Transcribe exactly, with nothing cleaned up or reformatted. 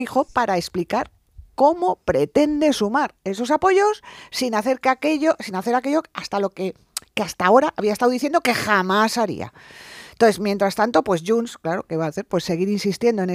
Feijóo para explicar cómo pretende sumar esos apoyos sin hacer que aquello, sin hacer aquello hasta lo que, que hasta ahora había estado diciendo que jamás haría. Entonces, mientras tanto, pues Junts, claro, ¿qué va a hacer? Pues seguir insistiendo en